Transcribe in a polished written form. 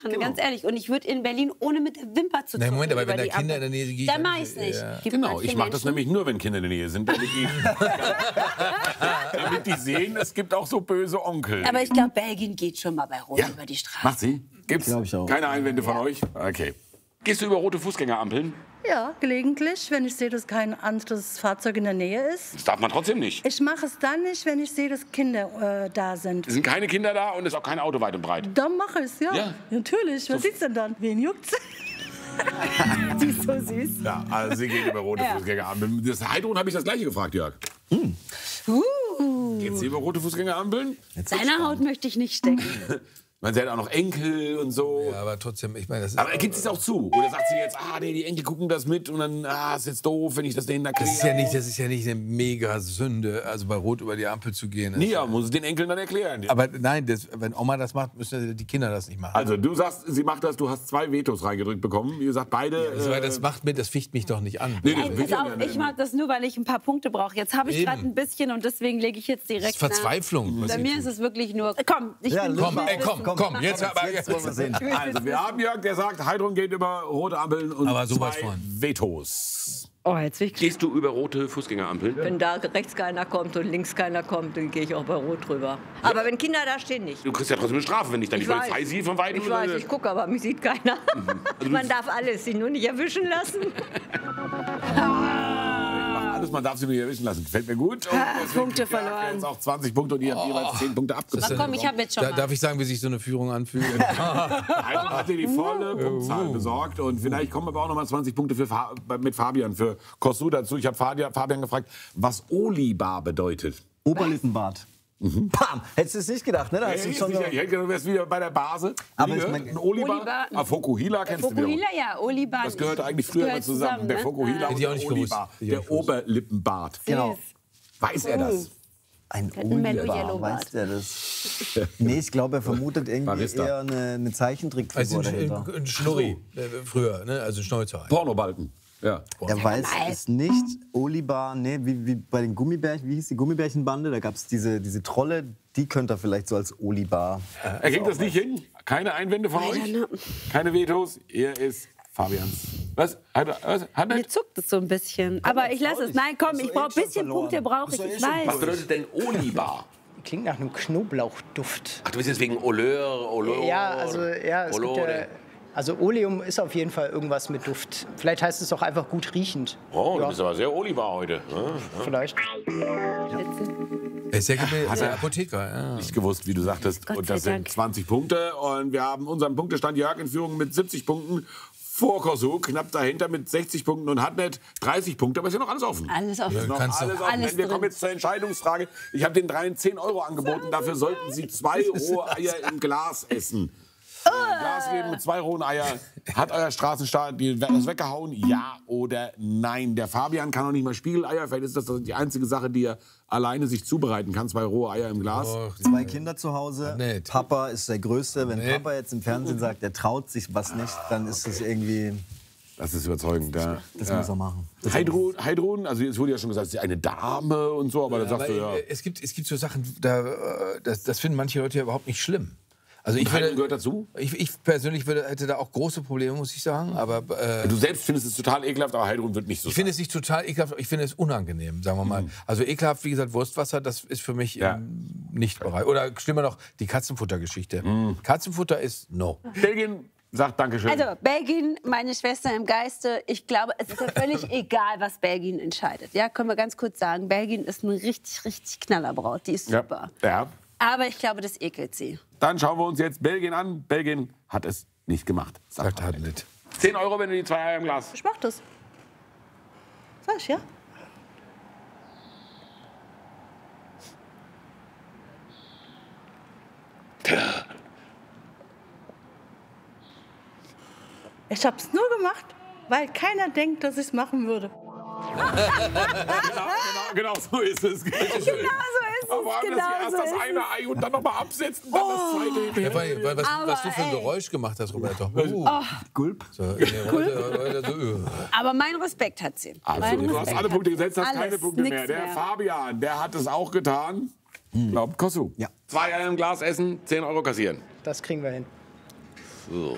Ganz ehrlich. Und ich würde in Berlin ohne mit der Wimper zu zucken. Moment, aber wenn da Kinder in der Nähe sind, dann mache ich es nicht. Ja. Genau, ich mache das nämlich nur, wenn Kinder in der Nähe sind. Damit die sehen, es gibt auch so böse Onkel. Aber ich glaube, Belgien geht schon mal bei Rot über die Straße. Macht sie? Gibt's? Glaub ich auch. Keine Einwände von euch? Okay. Gehst du über rote Fußgängerampeln? Ja, gelegentlich, wenn ich sehe, dass kein anderes Fahrzeug in der Nähe ist. Das darf man trotzdem nicht. Ich mache es dann nicht, wenn ich sehe, dass Kinder da sind. Es sind keine Kinder da und es ist auch kein Auto weit und breit. Dann mache ich es, ja. Ja. Natürlich. Was sieht's denn dann? Wen juckt's? Die ist so süß. Ja, also sie gehen über rote Fußgängerampeln. Das Heidrun habe ich das Gleiche gefragt, Jörg. Geht's hier über rote Fußgängerampeln? Seiner Haut möchte ich nicht stecken. Man hat auch noch Enkel und so. Ja, aber trotzdem, ich meine, das ist... Aber gibt es auch zu? Oder sagt sie jetzt, nee, die Enkel gucken das mit und dann, ist jetzt doof, wenn ich das denen erkläre? Das ist ja nicht eine mega Sünde, also bei Rot über die Ampel zu gehen. Nee, ja, muss es den Enkeln dann erklären. Aber nein, wenn Oma das macht, müssen die Kinder das nicht machen. Also du sagst, sie macht das, du hast 2 Vetos reingedrückt bekommen. Wie gesagt, beide... Das ficht mich doch nicht an. Nee, Nein, pass auf, ich mag das nur, weil ich ein paar Punkte brauche. Jetzt habe ich gerade ein bisschen und deswegen lege ich jetzt direkt Das ist Verzweiflung. Bei mir ist es wirklich nur... Komm, ich bin Komm, jetzt aber... Jetzt wollen wir sehen. Also wir haben Jörg, der sagt, Heidrun geht über rote Ampeln und Aber sowas 2 von. Vetos. Oh, jetzt will ich... Gehst du über rote Fußgängerampeln? Wenn da rechts keiner kommt und links keiner kommt, dann gehe ich auch bei Rot drüber. Aber wenn Kinder da stehen, nicht. Du kriegst ja trotzdem eine Strafe, wenn dich dann die Polizei sieht von weitem. Ich weiß, ich gucke, aber mich sieht keiner. Man darf alles, sie nur nicht erwischen lassen. Man darf sie nicht erwischen lassen. Gefällt mir gut. Und Punkte verloren. Jetzt auch 20 Punkte und ihr habt jeweils 10 Punkte abgezogen. Komm, ich habe jetzt schon mal. Darf ich sagen, wie sich so eine Führung anfühlt? Heidrun hat dir die volle Punktzahl besorgt und vielleicht kommen aber auch noch mal 20 Punkte mit Fabian für Kosu dazu. Ich habe Fabian gefragt, was Olibar bedeutet. Oberlippenbart. Bam! Hättest du es nicht gedacht, ne? Da hast du schon Ich hätte gedacht, du wärst wieder bei der Base. Aber ich ein Olibar. Fokuhila kennst du wieder. Fokuhila, ja, Olibar. Das gehörte eigentlich früher mal zusammen. Der ne? Fokuhila und Hätte ich auch der nicht Olibar. gewusst. Der Oberlippenbart. Genau. Weiß er das? Ein Mellow Olibar, Yellow weiß Bart. der das? Nee, ich glaube, er vermutet irgendwie Barista. eher eine Zeichentrickfigur Also dahinter. ein Schnurri, früher, ne? Also ein Schnäuzer. Pornobalken. Ja. Er weiß es nicht. Olibar, nee, wie bei den Gummibärchen, wie hieß die Gummibärchenbande? Da gab es diese Trolle, die könnte er vielleicht so als Olibar. Er kriegt das nicht hin. Keine Einwände von euch. Keine Vetos. Er ist Fabians. Was? Mir zuckt es so ein bisschen. Aber ich lasse es. Nein, komm, ich brauche ein bisschen Punkte, brauche ich. Ich Was weiß. bedeutet denn Olibar? Klingt nach einem Knoblauchduft. Ach, du bist jetzt wegen Olor. Ja, also ja, es gibt ja, also Oleum ist auf jeden Fall irgendwas mit Duft. Vielleicht heißt es auch einfach gut riechend. Oh, du bist aber sehr Olibar heute. Vielleicht. Er ist ja der Apotheker. Ja. Nicht gewusst, wie du sagtest. Gott Und das sei sind Dank. 20 Punkte. Und wir haben unseren Punktestand Jörg in Führung mit 70 Punkten. Vor Kosu, knapp dahinter mit 60 Punkten und Hatnet 30 Punkte. Aber ist ja noch alles offen. Alles offen. Ist noch kannst alles du- offen. alles Wir kommen drin. jetzt zur Entscheidungsfrage. Ich habe den dreien 10 Euro angeboten. Dafür sollten sie 2 rohe Eier im Glas essen. Glas geben mit 2 rohen Eier. Hat euer Straßenstaat das weggehauen? Ja oder nein? Der Fabian kann noch nicht mal Spiegeleier. Vielleicht ist das die einzige Sache, die er alleine sich zubereiten kann. 2 rohe Eier im Glas. 2 Kinder zu Hause. Nett. Papa ist der Größte. Wenn Nett. Papa jetzt im Fernsehen sagt, er traut sich was nicht, dann ist das irgendwie... Das ist überzeugend. Ja. Das muss er machen. Heidrun, also es wurde ja schon gesagt, sie ist eine Dame und so, aber da sagst du ja. Es gibt so Sachen, das finden manche Leute ja überhaupt nicht schlimm. Also Heidrun gehört dazu? Ich persönlich hätte da auch große Probleme, muss ich sagen. Aber Du selbst findest es total ekelhaft, aber Heidrun wird nicht so. ich finde es nicht total ekelhaft, ich finde es unangenehm, sagen wir mal. Also ekelhaft, wie gesagt, Wurstwasser, das ist für mich nicht bereit. Oder schlimmer noch, die Katzenfuttergeschichte. Katzenfutter ist no. Belgien sagt Dankeschön. Also, Belgien, meine Schwester im Geiste. Ich glaube, es ist ja völlig egal, was Belgien entscheidet. Ja, können wir ganz kurz sagen. Belgien ist eine richtig, richtig Knallerbraut. Die ist super. Ja. Aber ich glaube, das ekelt sie. Dann schauen wir uns jetzt Belgien an. Belgien hat es nicht gemacht. Sagt halt nicht. 10 Euro, wenn du die 2 Eier im Glas. Ich mach das. Sag ich, ja? Ich hab's nur gemacht, weil keiner denkt, dass ich's machen würde. Genau so ist es. Genau so ist es. Aber Genau erst so das ist eine Ei und dann nochmal absetzen, dann das zweite hinterher. Ja, was du für ein ey. Geräusch gemacht hast, Roberto. Gulp. So, heute. Aber mein Respekt hat sie. Absolut. Du hast alle Punkte gesetzt, hast keine Alles, Punkte mehr. nix Der mehr. Fabian, der hat es auch getan. Glaubt Kosu. Ja. 2 Eier im Glas essen, 10 Euro kassieren. Das kriegen wir hin. So.